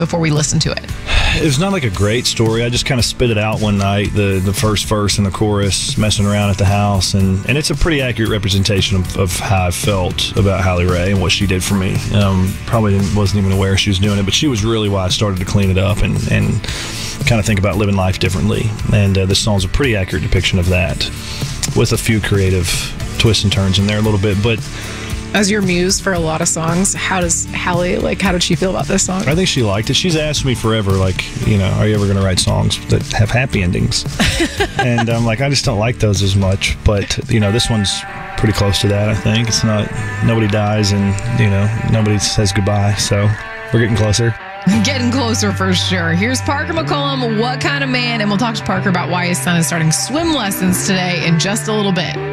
before we listen to it? It was not like a great story. I just kind of spit it out one night, the first verse and the chorus, messing around at the house. And it's a pretty accurate representation of how I felt about Hallie Rae and what she did for me. Probably wasn't even aware she was doing it, but she was really why I started to clean it up and kind of think about living life differently. And this song's a pretty accurate depiction of that, with a few creative twists and turns in there a little bit. But as your muse for a lot of songs, how does Hallie, how did she feel about this song? I think she liked it. She's asked me forever, are you ever going to write songs that have happy endings? And I'm like, I just don't like those as much. But, this one's pretty close to that, I think. It's not, nobody dies and, nobody says goodbye. So we're getting closer. Getting closer for sure. Here's Parker McCollum, What Kind of Man? And we'll talk to Parker about why his son is starting swim lessons today in just a little bit.